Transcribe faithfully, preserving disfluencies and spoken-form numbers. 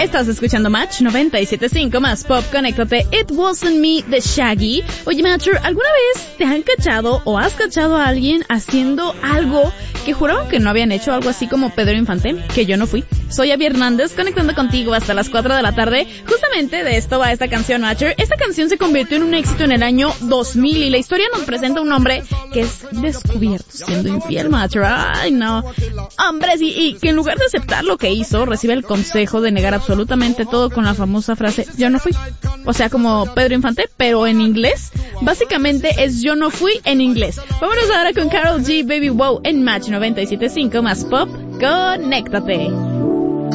Estás escuchando Match noventa y siete punto cinco más Pop, conéctate. It Wasn't Me de Shaggy. Oye, Matcher, ¿alguna vez te han cachado o has cachado a alguien haciendo algo que juraban que no habían hecho? Algo así como Pedro Infante, que yo no fui. Soy Abby Hernández, conectando contigo hasta las cuatro de la tarde. Justamente de esto va esta canción, Matcher. Esta canción se convirtió en un éxito en el año dos mil y la historia nos presenta a un hombre que es descubierto siendo infiel, Matcher. Ay, no. Hombres, y, y que en lugar de aceptar lo que hizo, recibe el consejo de negar absolutamente todo con la famosa frase, yo no fui. O sea, como Pedro Infante, pero en inglés. Básicamente es yo no fui en inglés. Vámonos ahora con Karol G, Baby Wow, en Match noventa y siete punto cinco más Pop, conéctate.